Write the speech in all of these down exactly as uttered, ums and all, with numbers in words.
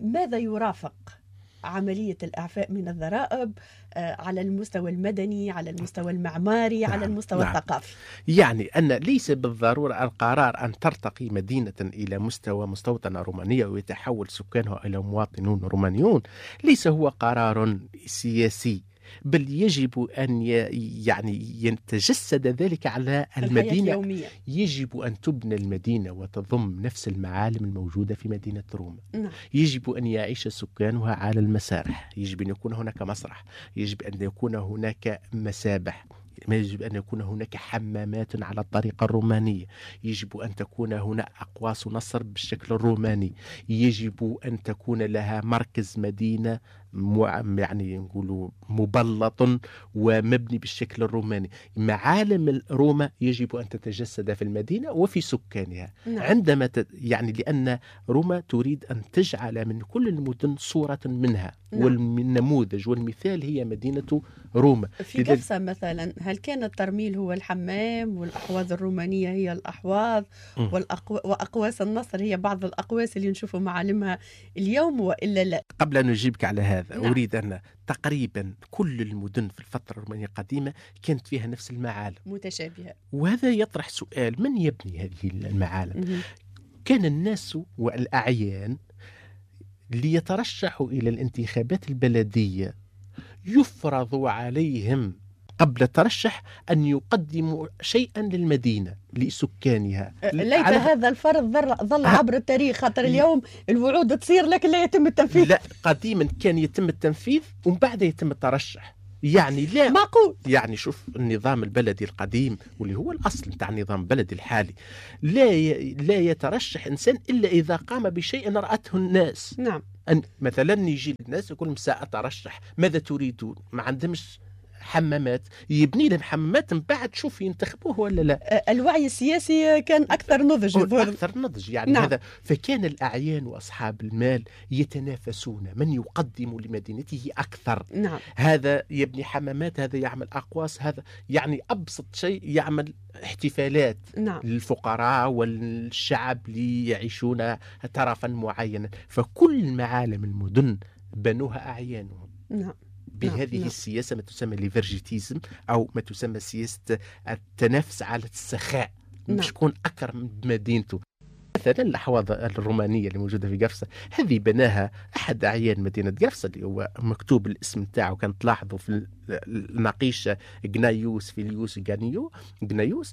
ماذا يرافق عملية الإعفاء من الضرائب على المستوى المدني، على المستوى المعماري، نعم. على المستوى نعم. الثقافي؟ يعني أن ليس بالضرورة القرار أن ترتقي مدينة إلى مستوى مستوطنة رومانية ويتحول سكانها إلى مواطنون رومانيون، ليس هو قرار سياسي، بل يجب أن يعني يتجسد ذلك على المدينة. يجب أن تبنى المدينة وتضم نفس المعالم الموجودة في مدينة روما. نعم. يجب أن يعيش سكانها على المسارح، يجب أن يكون هناك مسرح، يجب أن يكون هناك مسابح، يجب أن يكون هناك حمامات على الطريقة الرومانية، يجب أن تكون هناك أقواس نصر بالشكل الروماني، يجب أن تكون لها مركز مدينة يعني نقولوا مبلط ومبني بالشكل الروماني. معالم روما يجب أن تتجسد في المدينة وفي سكانها. نعم. عندما ت... يعني لأن روما تريد أن تجعل من كل المدن صورة منها. نعم. والنموذج والمثال هي مدينة روما. في قفصة مثلا هل كان الترميل هو الحمام والأحواض الرومانية هي الأحواض والأقو... وأقواس النصر هي بعض الأقواس اللي نشوفوا معالمها اليوم وإلا لا؟ قبل أن نجيبك على هذا نعم. أريد أن تقريبا كل المدن في الفترة الرومانية القديمة كانت فيها نفس المعالم متشابهة، وهذا يطرح سؤال: من يبني هذه المعالم؟ م- كان الناس والأعيان ليترشحوا إلى الانتخابات البلدية يفرض عليهم قبل الترشح أن يقدموا شيئا للمدينة لسكانها. ليت هذا الفرض ظل عبر التاريخ، خاطر اليوم الوعود تصير لكن لا يتم التنفيذ. لا، قديما كان يتم التنفيذ ومن بعد يتم الترشح. يعني لا معقول. يعني شوف النظام البلدي القديم واللي هو الأصل نتاع النظام البلدي الحالي، لا ي... لا يترشح إنسان إلا إذا قام بشيء رأته الناس. نعم. أن مثلا يجي الناس يقول سأترشح، ماذا تريدون؟ ما عندهمش حمامات، يبني لهم حمامات من بعد شوف ينتخبوه ولا لا. الوعي السياسي كان أكثر نضج. أكثر نضج يعني. نعم. هذا فكان الأعيان وأصحاب المال يتنافسون من يقدم لمدينته أكثر. نعم. هذا يبني حمامات، هذا يعمل أقواس، هذا يعني أبسط شيء يعمل احتفالات. نعم. للفقراء والشعب ليعيشون طرفا معينا. فكل معالم المدن بنوها أعيانهم. نعم. بهذه نعم. السياسة ما تسمى ليفرجيتيزم أو ما تسمى سياسة التنافس على السخاء. نعم. شكون أكرم بمدينته. مثلا الأحواض الرومانية اللي موجودة في قفصة هذه بناها أحد أعيان مدينة قفصة اللي هو مكتوب الاسم تاعه، كان تلاحظوا في النقيشة جنايوس فيليوس جانيو جنايوس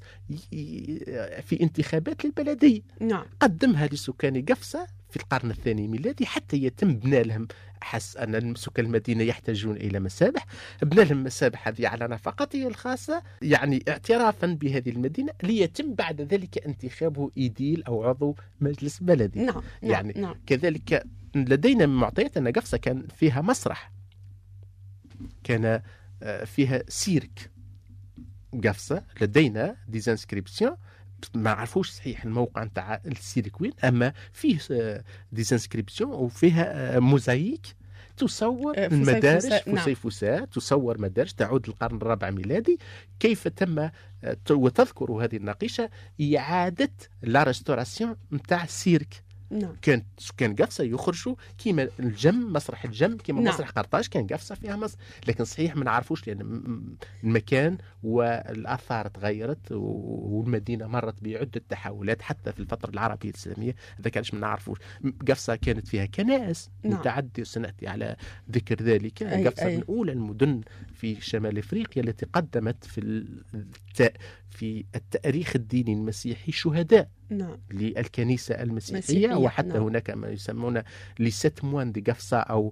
في انتخابات للبلدية. نعم. قدمها لسكان قفصة في القرن الثاني ميلادي حتى يتم بناء لهم، حس أن سكان المدينة يحتاجون إلى مسابح، بنى لهم مسابح هذه على نفقته الخاصة، يعني اعترافا بهذه المدينة، ليتم بعد ذلك انتخابه إيديل أو عضو مجلس بلدي. نعم. يعني نعم. كذلك لدينا من معطيات أن قفصة كان فيها مسرح، كان فيها سيرك. قفصة لدينا ديزانسكريبسيون، ما عرفوش صحيح الموقع نتاع السيرك وين، اما فيه ديزانسكريبسيون وفيها موزايك تصور المدارج فسيفساء. نعم. تصور مدارج تعود للقرن الرابع ميلادي، كيف تم وتذكر هذه النقيشة إعادة لا ريستوراسيون نتاع السيرك. نعم. كان سكان قفصة يخرجوا كيما الجم، مسرح الجم كيما نعم. مسرح قرطاج، كان قفصة فيها مصر، لكن صحيح ما نعرفوش لأن المكان والآثار تغيرت والمدينة مرت بعدة تحولات حتى في الفترة العربية الإسلامية، هذا كانش ما نعرفوش. قفصة كانت فيها كنائس نعم. متعددة، وسنأتي على ذكر ذلك. قفصة من أولى المدن في شمال أفريقيا التي قدمت في الت... في التاريخ الديني المسيحي شهداء. نعم. للكنيسة المسيحية مسيحية. وحتى نعم. هناك ما يسمون لست موان دي قفصة أو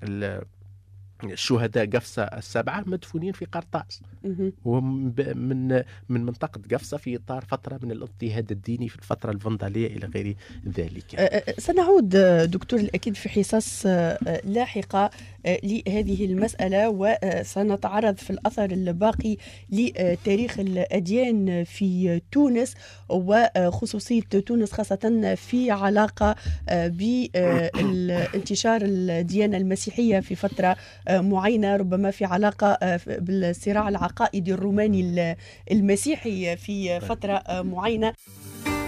الشهداء قفصة السبعة مدفونين في قرطاس، ومن من منطقة قفصة في إطار فترة من الاضطهاد الديني في الفترة الفندالية إلى غير ذلك. سنعود دكتور الأكيد في حصص لاحقة لهذه المسألة، وسنتعرض في الأثر الباقي لتاريخ الأديان في تونس وخصوصية تونس خاصة في علاقة بانتشار الديانة المسيحية في فترة معينة، ربما في علاقة بالصراع العقائدي الروماني المسيحي في فترة معينة.